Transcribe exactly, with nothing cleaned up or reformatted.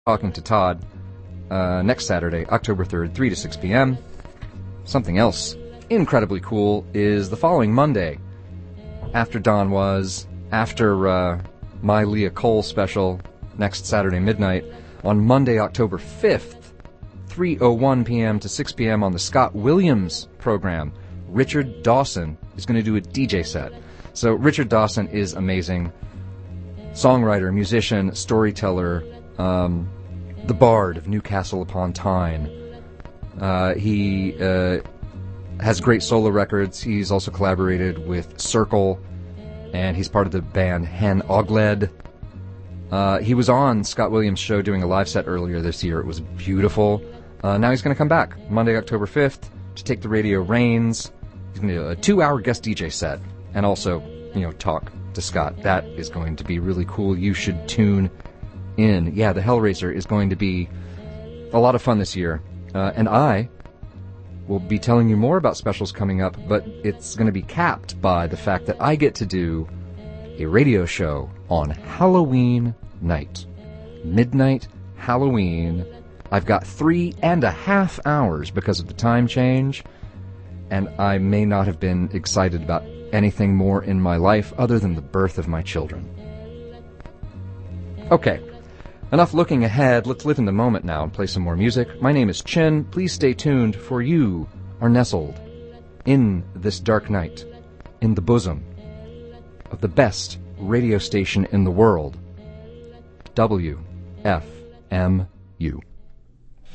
Talking to Todd uh, next Saturday, October third, three to six p.m. Something else incredibly cool is the following Monday, after Don Was, after uh, my Leah Cole special next Saturday midnight, on Monday, October fifth, three oh one p.m. to six p.m. on the Scott Williams program, Richard Dawson is going to do a D J set. So Richard Dawson is amazing. Songwriter, musician, storyteller, um, the Bard of Newcastle upon Tyne. Uh, he uh, has great solo records. He's also collaborated with Circle, and he's part of the band Hen Ogledd. Uh, he was on Scott Williams' show doing a live set earlier this year. It was beautiful. Uh, now he's going to come back Monday, October fifth, to take the radio reins. He's going to do a two-hour guest D J set, and also, you know, talk to Scott. That is going to be really cool. You should tune in. Yeah, the Hellraiser is going to be a lot of fun this year. Uh, and I will be telling you more about specials coming up, but it's going to be capped by the fact that I get to do a radio show on Halloween night. Midnight Halloween. I've got three and a half hours because of the time change, and I may not have been excited about anything more in my life other than the birth of my children. Okay, enough looking ahead. Let's live in the moment now and play some more music. My name is Chin. Please stay tuned, for you are nestled in this dark night, in the bosom of the best radio station in the world, W F M U.